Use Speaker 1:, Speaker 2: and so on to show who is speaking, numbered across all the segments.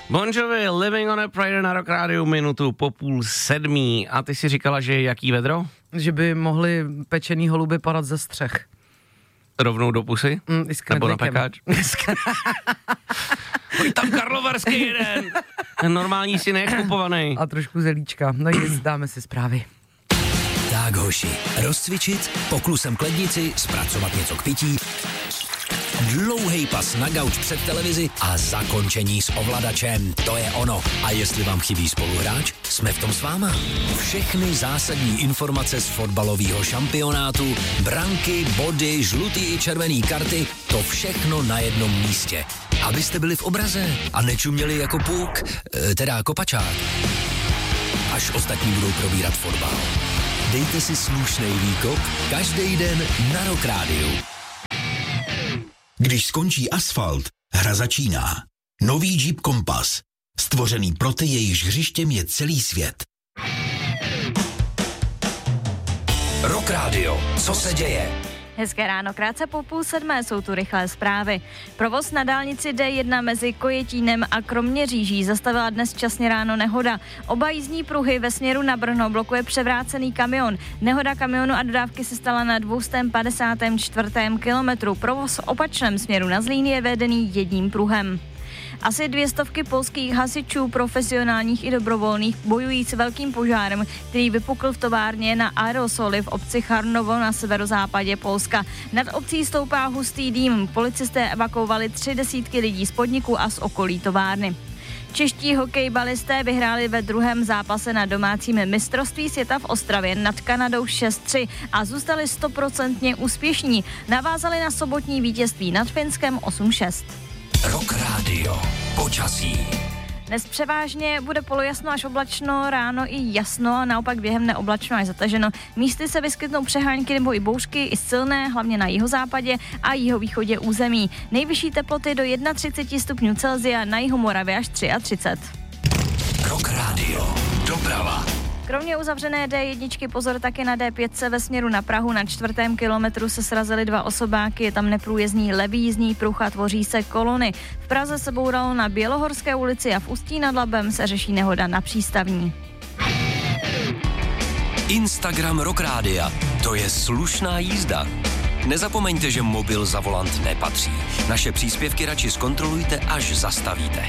Speaker 1: Bon Jovi, Living on a Prayer na Rock Radio, minutu po 6:30. A ty si říkala, že jaký vedro?
Speaker 2: Že by mohly pečený holuby padat ze střech.
Speaker 1: Rovnou do pusy? Nebo na pekáč? Pojď tam karlovarský jeden. Normální si nekupovaný.
Speaker 2: A trošku zelíčka. No jít, dáme si zprávy.
Speaker 3: Tak hoši, rozcvičit, poklusem k lednici, zpracovat něco k pití, dlouhej pas na gauč před televizi a zakončení s ovladačem. To je ono. A jestli vám chybí spoluhráč, jsme v tom s váma. Všechny zásadní informace z fotbalového šampionátu, branky, body, žlutý i červený karty, to všechno na jednom místě. Abyste byli v obraze a nečuměli jako puk, teda kopačák. Až ostatní budou probírat fotbal. Dejte si slušnej výkop každý den na Rock Rádiu.
Speaker 4: Když skončí asfalt, hra začíná. Nový Jeep Compass. Stvořený pro ty, jejichž hřištěm je celý svět.
Speaker 3: Rock Radio. Co se děje?
Speaker 5: Hezké ráno, krátce po 6:30 jsou tu rychlé zprávy. Provoz na dálnici D1 mezi Kojetínem a Kroměříží zastavila dnes časně ráno nehoda. Oba jízdní pruhy ve směru na Brno blokuje převrácený kamion. Nehoda kamionu a dodávky se stala na 254. kilometru. Provoz v opačném směru na Zlín je vedený jedním pruhem. Asi 200 polských hasičů, profesionálních i dobrovolných, bojují s velkým požárem, který vypukl v továrně na aerosoly v obci Charnovo na severozápadě Polska. Nad obcí stoupá hustý dým. Policisté evakuovali 30 lidí z podniku a z okolí továrny. Čeští hokejbalisté vyhráli ve druhém zápase na domácím mistrovství světa v Ostravě nad Kanadou 6-3 a zůstali 100% úspěšní. Navázali na sobotní vítězství nad Finskem 8-6.
Speaker 3: Rock Radio. Počasí.
Speaker 5: Dnes převážně bude polojasno až oblačno, ráno i jasno a naopak během neoblačno až zataženo. Místy se vyskytnou přehánky nebo i bouřky, i silné, hlavně na jihozápadě a jihovýchodě území. Nejvyšší teploty do 31 stupňů Celsia, na Jihomoravě až 33.
Speaker 3: Rock Radio. Doprava.
Speaker 5: Kromě uzavřené D1 pozor také na D5 ve směru na Prahu. Na 4. kilometru se srazily 2 osobáky, je tam neprůjezdný levý jízdní pruh a tvoří se kolony. V Praze se bouralo na Bělohorské ulici a v Ústí nad Labem se řeší nehoda na Přístavní.
Speaker 3: Instagram Rock Rádia. To je slušná jízda. Nezapomeňte, že mobil za volant nepatří. Naše příspěvky radši zkontrolujte, až zastavíte.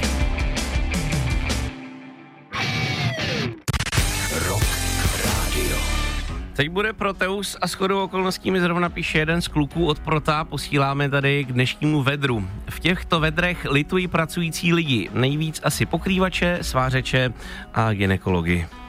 Speaker 3: Rock Radio.
Speaker 1: Teď bude Proteus a shodou okolností mi zrovna píše jeden z kluků od Prota, posíláme tady k dnešnímu vedru. V těchto vedrech litují pracující lidi, nejvíc asi pokrývače, svářeče a gynekology.